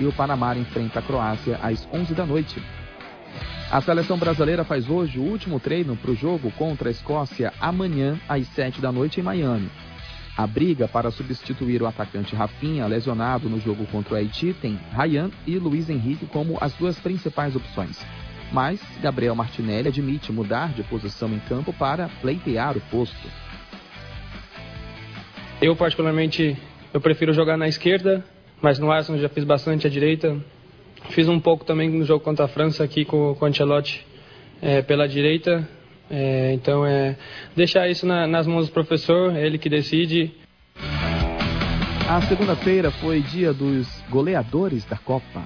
e o Panamá enfrenta a Croácia às 11 da noite. A seleção brasileira faz hoje o último treino para o jogo contra a Escócia amanhã às 7 da noite em Miami. A briga para substituir o atacante Rafinha, lesionado no jogo contra o Haiti, tem Ryan e Luiz Henrique como as duas principais opções. Mas Gabriel Martinelli admite mudar de posição em campo para pleitear o posto. Eu, particularmente, prefiro jogar na esquerda, mas no Arsenal já fiz bastante à direita. Fiz um pouco também no jogo contra a França aqui com o Ancelotti pela direita. Então, deixar isso nas mãos do professor, ele que decide. A segunda-feira foi dia dos goleadores da Copa.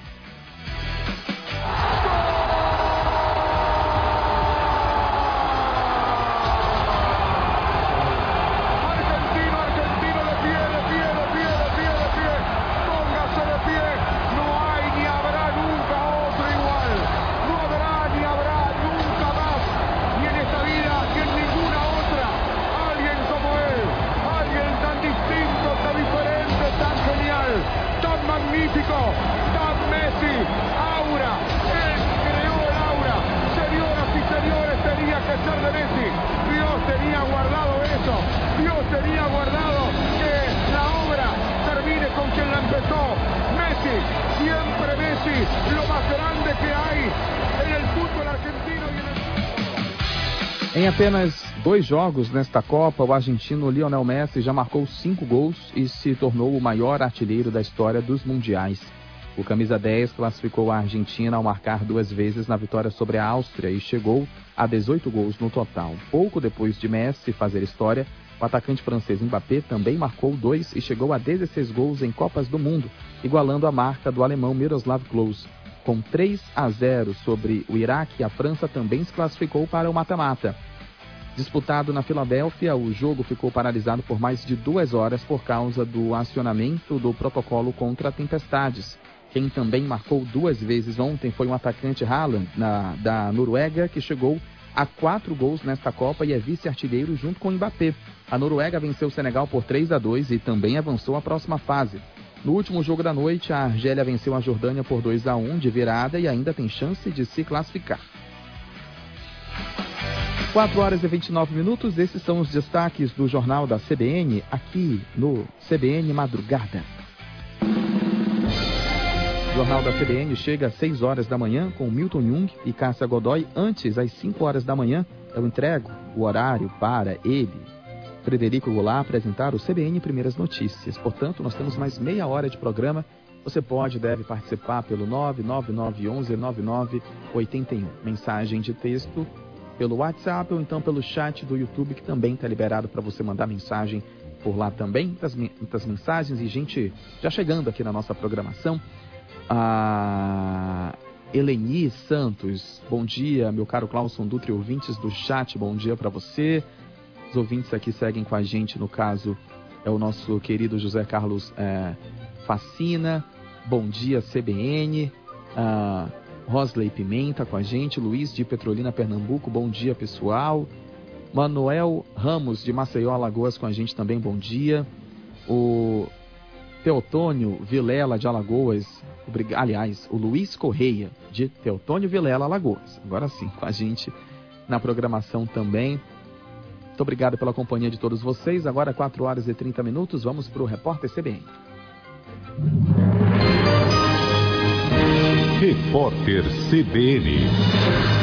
Em apenas 2 jogos nesta Copa, o argentino Lionel Messi já marcou 5 gols e se tornou o maior artilheiro da história dos mundiais. O camisa 10 classificou a Argentina ao marcar 2 vezes na vitória sobre a Áustria e chegou a 18 gols no total. Pouco depois de Messi fazer história, o atacante francês Mbappé também marcou 2 e chegou a 16 gols em Copas do Mundo, igualando a marca do alemão Miroslav Klose. Com 3-0 sobre o Iraque, a França também se classificou para o mata-mata. Disputado na Filadélfia, o jogo ficou paralisado por mais de 2 horas por causa do acionamento do protocolo contra tempestades. Quem também marcou 2 vezes ontem foi o atacante Haaland, da Noruega, que chegou a 4 gols nesta Copa e é vice-artilheiro junto com o Mbappé. A Noruega venceu o Senegal por 3-2 e também avançou à próxima fase. No último jogo da noite, a Argélia venceu a Jordânia por 2-1 de virada e ainda tem chance de se classificar. 4 horas e 29 minutos, esses são os destaques do Jornal da CBN, aqui no CBN Madrugada. O Jornal da CBN chega às 6 horas da manhã com Milton Jung e Cássia Godoy. Antes, às 5 horas da manhã, eu entrego o horário para ele, Frederico Goulart, apresentar o CBN Primeiras Notícias. Portanto, nós temos mais meia hora de programa. Você deve participar pelo 999119981. Mensagem de texto pelo WhatsApp ou então pelo chat do YouTube, que também está liberado para você mandar mensagem por lá também. Muitas mensagens e gente já chegando aqui na nossa programação. A Eleni Santos, bom dia, meu caro Clauson Dutra e ouvintes do chat, bom dia para você. Os ouvintes aqui seguem com a gente, no caso, é o nosso querido José Carlos Facina, bom dia CBN, Rosley Pimenta com a gente, Luiz de Petrolina, Pernambuco, bom dia pessoal, Manuel Ramos de Maceió, Alagoas com a gente também, bom dia, o Teotônio Vilela de Alagoas, aliás, o Luiz Correia de Teotônio Vilela, Alagoas, agora sim, com a gente na programação também. Muito obrigado pela companhia de todos vocês. Agora 4 horas e 30 minutos, vamos para o Repórter CBN. Repórter CBN.